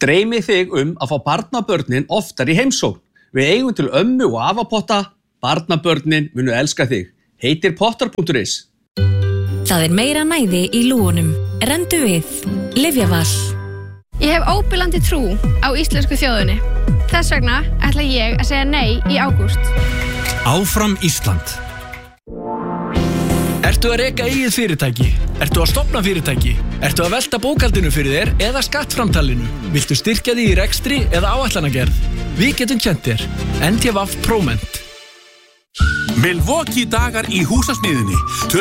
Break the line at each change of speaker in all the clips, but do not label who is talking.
Dreymi þig að fá barnabörnin oftar í heimsókn. Við eigum til ömmu og afapotta. Barnabörnin munu elska þig. Heitir pottar.is.
Það meira næði í lúgunum. Rendu við. Lyfjaval.
Ég hef óbilandi trú á íslensku þjóðinni. Þess vegna ætla ég að segja nei í ágúst.
Áfram Ísland. Ertu að reka eigið fyrirtæki? Ertu að stofna fyrirtæki? Ertu að velta bókhaldinu fyrir þér eða skattframtalinu? Viltu styrkja því í rekstri eða áætlanagerð? Við getum kennt þér. NTVAF Proment.
Milwaukee dagar í húsasmiðinni.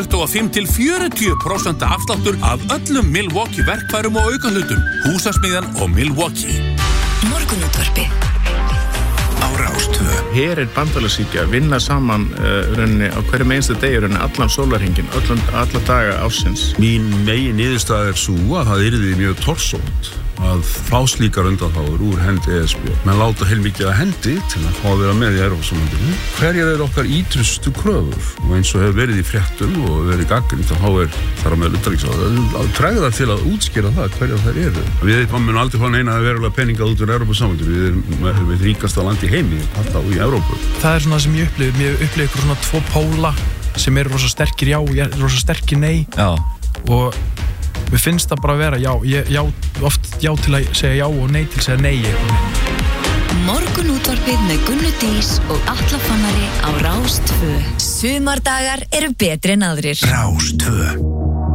25-40% afsláttur af öllum Milwaukee verkfærum og aukahlutum. Húsasmiðjan og Milwaukee.
Morgunútvarpið.
Á Rás 2. Hér bandalagshyggja að vinna saman rauninni á hverjum einsta degi rauninni allan sólarhringinn, alla daga ársins.
Mín megin niðurstaða sú að það yrði mjög torsótt að fá slíkar undanþágur úr hendi ESB. Menn láta heilmikið að hendi til að fá að vera með í Evrópusambandinu. Hverjar okkar ítrustu kröfur? Og eins og hefur verið í fréttum og verið gagnrýnt þá þar á meðal utanríkisráðherra að tregða til að útskýra það hverjar þær eru. Við munum aldrei fá neina verulega peninga út úr Evrópusambandinu. Við erum ríkasta land í heimi, alltaf í Evrópu.
Það svona sem ég upplifi. Ég upplifi ykkur svona tvo póla sem eru rosa sterkir já og rosa sterkir nei. Já. Og mér finnst það bara að vera oft já til að segja já og nei til að segja nei.
Morgunútvarpið með Gunnu Dís og Atla Fannari á Rás 2. Sumardagar eru betri en aðrir.
Rás 2.